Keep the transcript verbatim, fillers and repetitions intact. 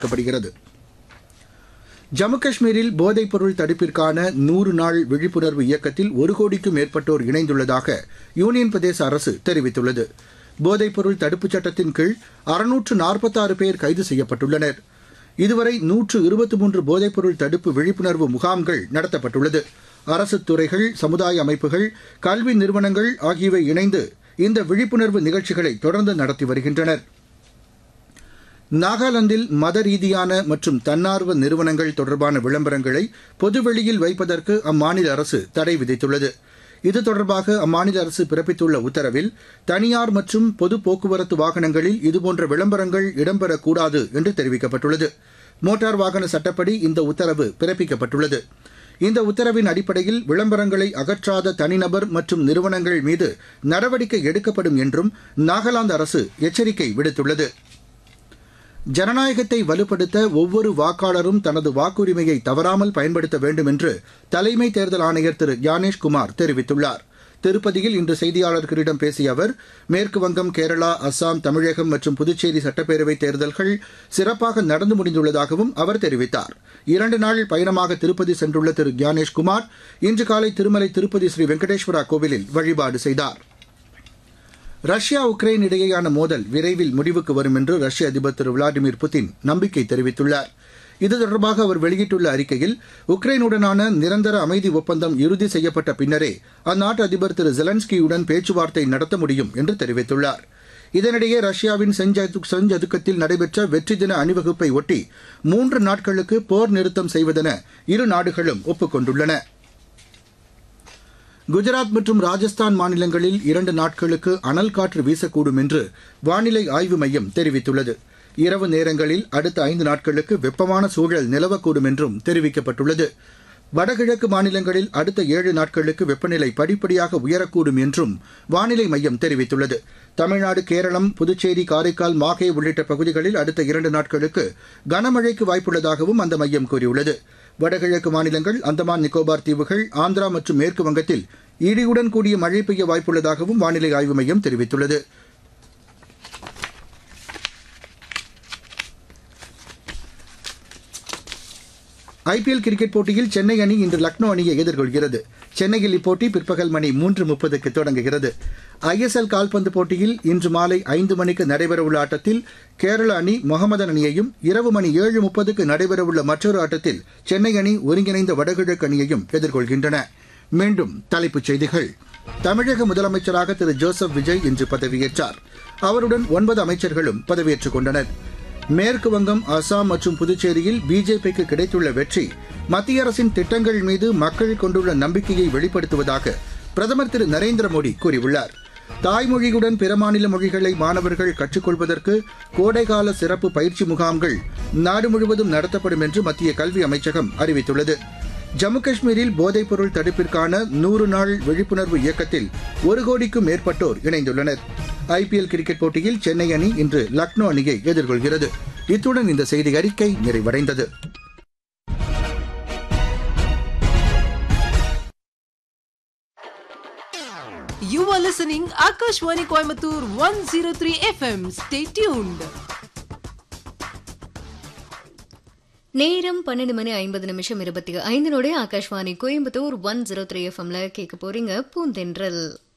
எதிர்பார்க்கப்படுகிறது. ஜம்மு காஷ்மீரில் போதைப்பொருள் தடுப்பிற்கான நூறு நாள் விழிப்புணர்வு இயக்கத்தில் ஒரு கோடிக்கும் மேற்பட்டோர் இணைந்துள்ளதாக யூனியன் பிரதேச அரசு தெரிவித்துள்ளது. போதைப்பொருள் தடுப்புச் சட்டத்தின் கீழ் அறுநூற்று நாற்பத்தாறு பேர் கைது செய்யப்பட்டுள்ளனர். இதுவரை நூற்று இருபத்தி மூன்று போதைப்பொருள் தடுப்பு விழிப்புணர்வு முகாம்கள் நடத்தப்பட்டுள்ளது. அரசு துறைகள், சமுதாய அமைப்புகள், கல்வி நிறுவனங்கள் ஆகியவை இணைந்து இந்த விழிப்புணர்வு நிகழ்ச்சிகளை தொடர்ந்து நடத்தி வருகின்றனர். நாகாலாந்தில் மத ரீதியான மற்றும் தன்னார்வ நிறுவனங்கள் தொடர்பான விளம்பரங்களை பொதுவெளியில் வைப்பதற்கு அம்மாநில அரசு தடை விதித்துள்ளது. இது தொடர்பாக அம்மாநில அரசு பிறப்பித்துள்ள உத்தரவில் தனியார் மற்றும் பொது போக்குவரத்து வாகனங்களில் இதுபோன்ற விளம்பரங்கள் இடம்பெறக்கூடாது என்று தெரிவிக்கப்பட்டுள்ளது. மோட்டார் வாகன சட்டப்படி இந்த உத்தரவு பிறப்பிக்கப்பட்டுள்ளது. இந்த உத்தரவின் அடிப்படையில் விளம்பரங்களை அகற்றாத தனிநபர் மற்றும் நிறுவனங்கள் மீது நடவடிக்கை எடுக்கப்படும் என்றும் நாகாலாந்து அரசு எச்சரிக்கை விடுத்துள்ளது. ஜனநாயகத்தை வலுப்படுத்த ஒவ்வொரு வாக்காளரும் தனது வாக்குரிமையை தவறாமல் பயன்படுத்த வேண்டும் என்று தலைமை தேர்தல் ஆணையர் திரு ஞானேஷ்குமார் தெரிவித்துள்ளார். திருப்பதியில் இன்று செய்தியாளர்களிடம் பேசிய அவர், மேற்குவங்கம், கேரளா, அஸ்ஸாம், தமிழகம் மற்றும் புதுச்சேரி சட்டப்பேரவைத் தேர்தல்கள் சிறப்பாக நடந்து முடிந்துள்ளதாகவும் அவர் தெரிவித்தார். இரண்டு நாள் பயணமாக திருப்பதி சென்றுள்ள திரு ஞானேஷ்குமார் இன்று காலை திருமலை திருப்பதி ஸ்ரீ வெங்கடேஸ்வரா கோவிலில் வழிபாடு செய்தார். ரஷ்யா உக்ரைன் இடையேயான மோதல் விரைவில் முடிவுக்கு வரும் என்று ரஷ்ய அதிபர் திரு விளாடிமிர் புதின் நம்பிக்கை தெரிவித்துள்ளார். இது தொடர்பாக அவர் வெளியிட்டுள்ள அறிக்கையில், உக்ரைனுடனான நிரந்தர அமைதி ஒப்பந்தம் இறுதி செய்யப்பட்ட பின்னரே அந்நாட்டு அதிபர் திரு ஜெலன்ஸ்கியுடன் பேச்சுவார்த்தை நடத்த முடியும் என்று தெரிவித்துள்ளார். இதனிடையே ரஷ்யாவின் செஞ்சதுக்கத்தில் நடைபெற்ற வெற்றி தின அணிவகுப்பை ஒட்டி மூன்று நாட்களுக்கு போர் நிறுத்தம் செய்வதென இரு நாடுகளும் ஒப்புக் கொண்டுள்ளன. குஜராத் மற்றும் ராஜஸ்தான் மாநிலங்களில் இரண்டு நாட்களுக்கு அனல் காற்று வீசக்கூடும் என்று வானிலை ஆய்வு மையம் தெரிவித்துள்ளது. இரவு நேரங்களில் அடுத்த ஐந்து நாட்களுக்கு வெப்பமான சூழல் நிலவக்கூடும் என்றும் தெரிவிக்கப்பட்டுள்ளது. வடகிழக்கு மாநிலங்களில் அடுத்த ஏழு நாட்களுக்கு வெப்பநிலை படிப்படியாக உயரக்கூடும் என்றும் வானிலை மையம் தெரிவித்துள்ளது. தமிழ்நாடு, கேரளம், புதுச்சேரி, காரைக்கால், மாஹே உள்ளிட்ட பகுதிகளில் அடுத்த இரண்டு நாட்களுக்கு கனமழைக்கு வாய்ப்புள்ளதாகவும் அந்த மையம் கூறியுள்ளது. வடகிழக்கு மாநிலங்கள், அந்தமான் நிக்கோபார் தீவுகள், ஆந்திரா மற்றும் மேற்கு வங்கத்தில் இடியுடன் கூடிய மழை பெய்ய வாய்ப்புள்ளதாகவும் வானிலை ஆய்வு மையம் தெரிவித்துள்ளது. ஐபிஎல் கிரிக்கெட் போட்டியில் சென்னை அணி இன்று லக்னோ அணியை எதிர்கொள்கிறது. சென்னையில் இப்போட்டி பிற்பகல் மணி மூன்று முப்பதுக்கு தொடங்குகிறது. ஐஎஸ்எல் கால்பந்து போட்டியில் இன்று மாலை ஐந்து மணிக்கு நடைபெறவுள்ள ஆட்டத்தில் கேரள அணி மொஹமதன் அணியையும், இரவு மணி ஏழு முப்பதுக்கு நடைபெறவுள்ள மற்றொரு ஆட்டத்தில் சென்னை அணி ஒருங்கிணைந்த வடகிழக்கு அணியையும் எதிர்கொள்கின்றன. மீண்டும் தலைப்புச் செய்திகள். தமிழக முதலமைச்சராக திரு ஜோசப் விஜய் இன்று பதவியேற்றார். அவருடன் ஒன்பது அமைச்சர்களும் பதவியேற்றுக் கொண்டனர். மேற்கு வங்கம், அசாம் மற்றும் புதுச்சேரியில் பிஜேபிக்கு கிடைத்துள்ள வெற்றி மத்திய அரசின் திட்டங்கள் மீது மக்கள் கொண்டுள்ள நம்பிக்கையை வெளிப்படுத்துவதாக பிரதமர் திரு நரேந்திர மோடி கூறியுள்ளார். தாய்மொழியுடன் பிற மாநில மொழிகளை மாணவர்கள் கற்றுக்கொள்வதற்கு கோடைகால சிறப்பு பயிற்சி முகாம்கள் நாடு முழுவதும் நடத்தப்படும் என்று மத்திய கல்வி அமைச்சகம் அறிவித்துள்ளது. ஜம்மு காஷ்மீரில் போதைப்பொருள் தடுப்பிற்கான நூறு நாள் விழிப்புணர்வு இயக்கத்தில் ஒரு கோடிக்கும் மேற்பட்டோர் இணைந்துள்ளனர். ஐபிஎல் கிரிக்கெட் போட்டியில் சென்னை அணி இன்று லக்னோ அணியை எதிர்கொள்கிறது. இத்துடன் இந்த செய்தி அறிக்கை நிறைவடைந்தது. You are listening Akashwani Coimbatore one oh three F M. Stay tuned. நேரம் பன்னெண்டு மணி ஐம்பது நிமிஷம் இருபத்தி ஐந்து நொடி. Akashvani Coimbatore one zero three எஃப்எம்ல கேட்க போறீங்க பூந்தென்றல்.